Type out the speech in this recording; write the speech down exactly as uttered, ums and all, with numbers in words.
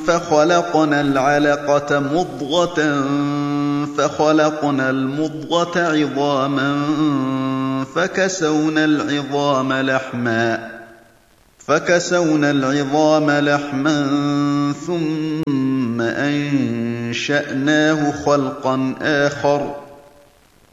فخلقنا العلقة مضغة فخلقنا المضغة عظاما فكسونا العظام لحما فكسونا العظام لحما ثم أنشأناه خلقا آخر